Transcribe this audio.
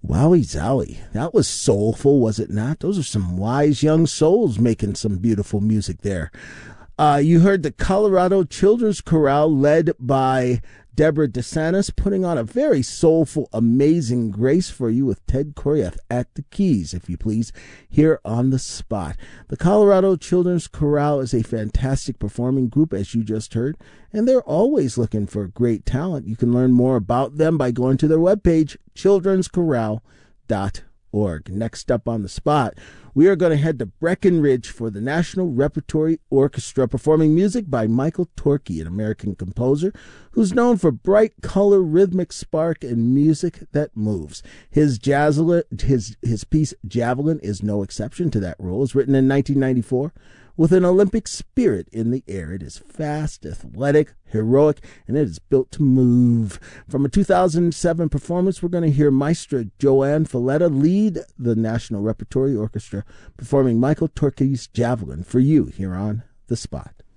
Wowie zowie. That was soulful, was it not? Those are some wise young souls making some beautiful music there. You heard the Colorado Children's Chorale led by Deborah DeSantis putting on a very soulful, amazing grace for you with Ted Koriath at the keys, if you please, here on the spot. The Colorado Children's Chorale is a fantastic performing group, as you just heard, and they're always looking for great talent. You can learn more about them by going to their webpage, children'schorale.org. Next up on the spot, we are going to head to Breckenridge for the National Repertory Orchestra, performing music by Michael Torke, an American composer who's known for bright color, rhythmic spark, and music that moves. His piece Javelin is no exception to that rule. It's written in 1994 with an Olympic spirit in the air. It is fast, athletic, heroic, and it is built to move. From a 2007 performance, we're going to hear Maestra Joanne Falletta lead the National Repertory Orchestra, performing Michael Torke's Javelin for you here on The Spot.